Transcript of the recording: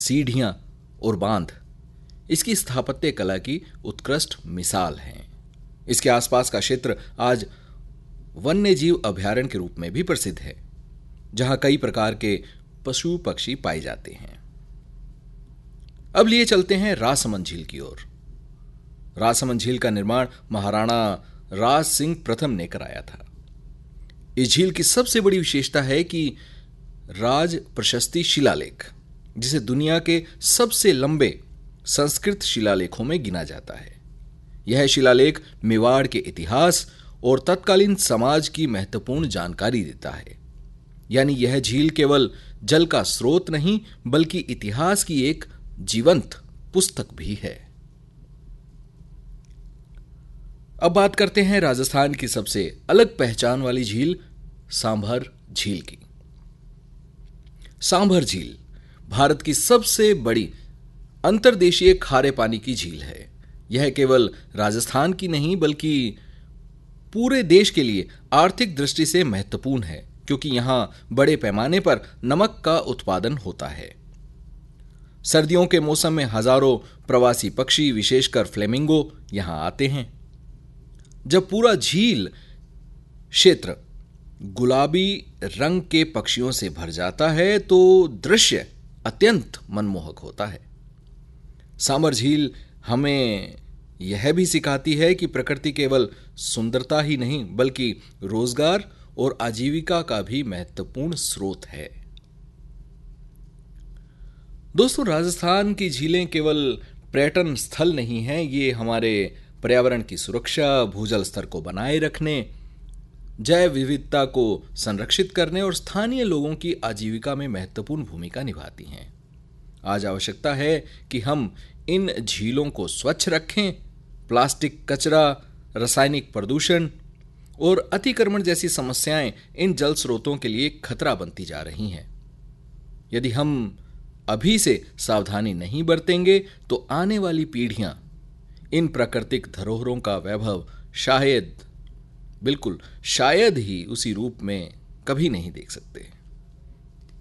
सीढ़ियां और बांध इसकी स्थापत्य कला की उत्कृष्ट मिसाल हैं। इसके आसपास का क्षेत्र आज वन्य जीव अभयारण्य के रूप में भी प्रसिद्ध है, जहां कई प्रकार के पशु पक्षी पाए जाते हैं। अब लिए चलते हैं राजसमंद झील की ओर। राजसमंद झील का निर्माण महाराणा राज सिंह प्रथम ने कराया था। इस झील की सबसे बड़ी विशेषता है कि राज प्रशस्ति शिलालेख, जिसे दुनिया के सबसे लंबे संस्कृत शिलालेखों में गिना जाता है। यह शिलालेख मेवाड़ के इतिहास और तत्कालीन समाज की महत्वपूर्ण जानकारी देता है। यानी यह झील केवल जल का स्रोत नहीं बल्कि इतिहास की एक जीवंत पुस्तक भी है। अब बात करते हैं राजस्थान की सबसे अलग पहचान वाली झील सांभर झील की। सांभर झील भारत की सबसे बड़ी अंतर्देशीय खारे पानी की झील है। यह केवल राजस्थान की नहीं बल्कि पूरे देश के लिए आर्थिक दृष्टि से महत्वपूर्ण है, क्योंकि यहां बड़े पैमाने पर नमक का उत्पादन होता है। सर्दियों के मौसम में हजारों प्रवासी पक्षी, विशेषकर फ्लेमिंगो, यहां आते हैं। जब पूरा झील क्षेत्र गुलाबी रंग के पक्षियों से भर जाता है तो दृश्य अत्यंत मनमोहक होता है। सांभर झील हमें यह भी सिखाती है कि प्रकृति केवल सुंदरता ही नहीं बल्कि रोजगार और आजीविका का भी महत्वपूर्ण स्रोत है। दोस्तों, राजस्थान की झीलें केवल पर्यटन स्थल नहीं हैं, ये हमारे पर्यावरण की सुरक्षा, भूजल स्तर को बनाए रखने, जैव विविधता को संरक्षित करने और स्थानीय लोगों की आजीविका में महत्वपूर्ण भूमिका निभाती हैं। आज आवश्यकता है कि हम इन झीलों को स्वच्छ रखें। प्लास्टिक कचरा, रासायनिक प्रदूषण और अतिक्रमण जैसी समस्याएं इन जल स्रोतों के लिए खतरा बनती जा रही हैं। यदि हम अभी से सावधानी नहीं बरतेंगे तो आने वाली पीढ़ियां इन प्राकृतिक धरोहरों का वैभव शायद ही उसी रूप में कभी नहीं देख सकते।